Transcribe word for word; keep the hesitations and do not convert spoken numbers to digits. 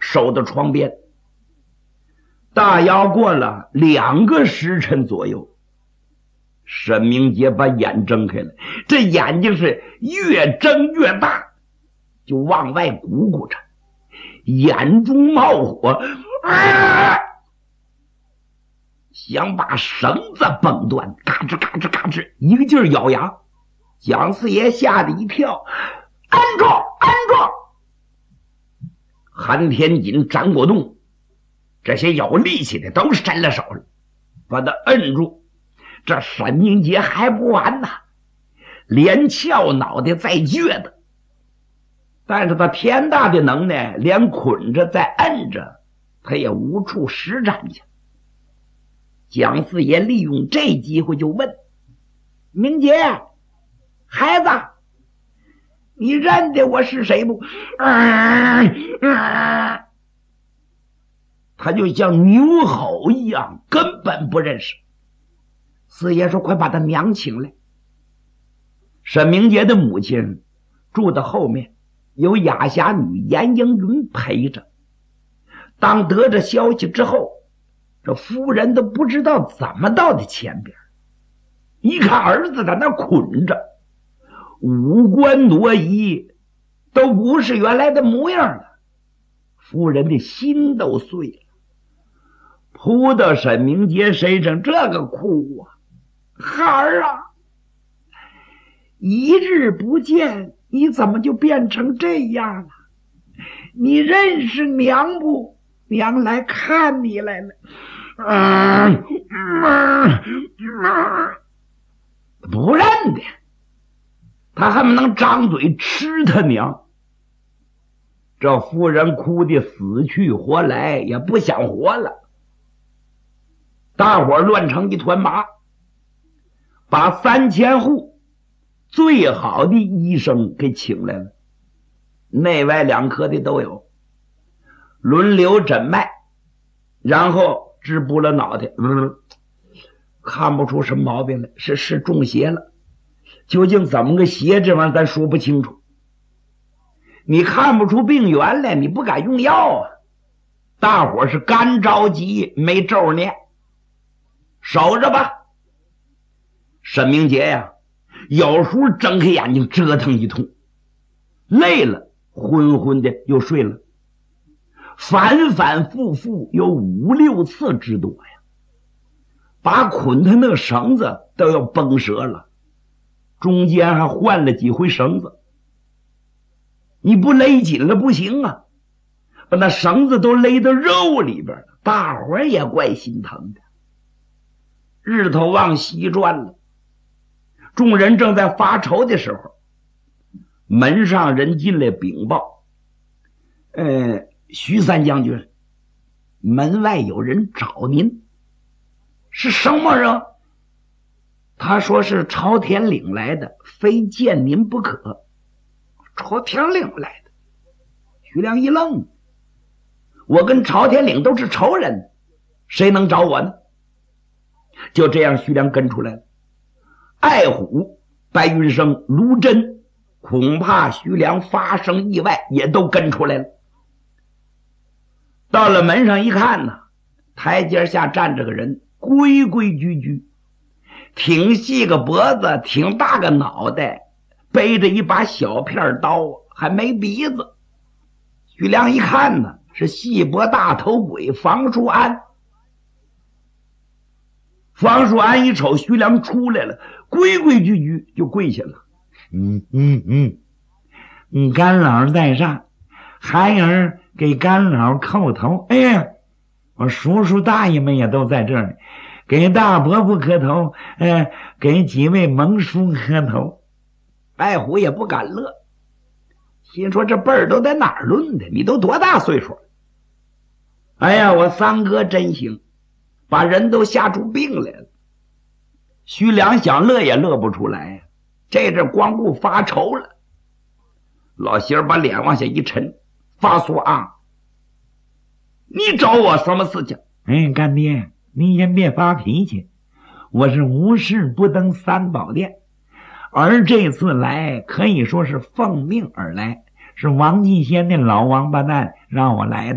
守到床边。大约过了两个时辰左右，沈明杰把眼睁开了，这眼睛是越睁越大，就往外鼓鼓着，眼中冒火，啊，想把绳子崩断，嘎吱嘎吱嘎吱，一个劲儿咬牙。蒋四爷吓得一跳，按住按住！韩天锦、张国栋这些有力气的都伸了手了，把他摁住。这沈明杰还不完呐，连翘脑袋再撅的，但是他天大的能耐，连捆着再摁着，他也无处施展去。蒋四爷利用这机会就问：明杰，孩子，你认得我是谁不？啊啊、他就像牛吼一样，根本不认识。四爷说：快把他娘请来。沈明杰的母亲住在后面，有哑侠女严英云陪着。当得着消息之后，这夫人都不知道怎么到的前边，一看儿子在那捆着，五官挪移，都不是原来的模样了。夫人的心都碎了，扑到沈明杰身上，这个哭啊，孩儿啊，一日不见，你怎么就变成这样了？你认识娘不？娘来看你来了。嗯嗯嗯、不认得，他还不能张嘴吃他娘。这妇人哭得死去活来，也不想活了。大伙乱成一团麻，把三千户最好的医生给请来了，内外两科的都有，轮流诊脉，然后治补了脑袋，嗯，看不出什么毛病来，是是中邪了。究竟怎么个邪，这玩意儿咱说不清楚。你看不出病源来，你不敢用药啊。大伙是干着急，没咒念，守着吧。沈明杰呀，有时候睁开眼睛折腾一通，累了昏昏的又睡了，反反复复有五六次之多呀，把捆他那个绳子都要崩折了，中间还换了几回绳子。你不勒紧了不行啊，把那绳子都勒到肉里边了，大伙儿也怪心疼的。日头往西转了，众人正在发愁的时候，门上人进来禀报：呃，徐三将军，门外有人找您。是什么人？他说是朝天岭来的，非见您不可。朝天岭来的？徐良一愣，我跟朝天岭都是仇人，谁能找我呢？就这样，徐良跟出来了。爱虎、白云生、卢真恐怕徐良发生意外，也都跟出来了。到了门上一看呢，台阶下站着个人，规规矩矩，挺细个脖子，挺大个脑袋，背着一把小片刀，还没鼻子。徐良一看呢，是细脖大头鬼房叔安。房叔安一瞅徐良出来了，规规矩矩就跪下了。嗯嗯嗯，嗯，干老在上，还有人给干老叩头。哎呀，我叔叔大爷们也都在这儿，给大伯父磕头，呃，给几位蒙叔磕头。白虎也不敢乐，心说这辈儿都在哪儿论的？你都多大岁数了？哎呀，我三哥真行，把人都吓出病来了。徐良想乐也乐不出来，这阵光顾发愁了。老媳儿把脸往下一沉，发说啊，你找我什么事情？哎，干爹，你先别发脾气，我是无事不登三宝殿，而这次来可以说是奉命而来，是王继先的老王八蛋让我来的。